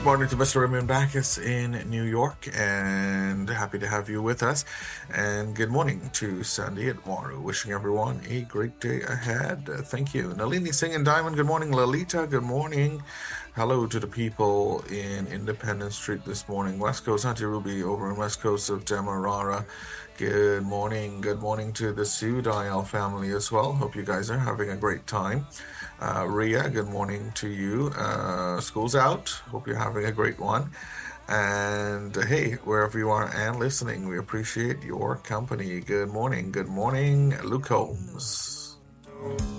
Morning to Mr. Raymond Backus in New York, and happy to have you with us. And good morning to Sandy and Maru. Wishing everyone a great day ahead. Thank you. Nalini Singh and Diamond, good morning. Lalita, good morning. Hello to the people in Independence Street this morning. West Coast, Auntie Ruby over in West Coast of Demerara. Good morning. Good morning to the Sioux Dial family as well. Hope you guys are having a great time. Ria, good morning to you. School's out. Hope you're having a great one. And hey, wherever you are and listening, we appreciate your company. Good morning. Good morning, Luke Holmes.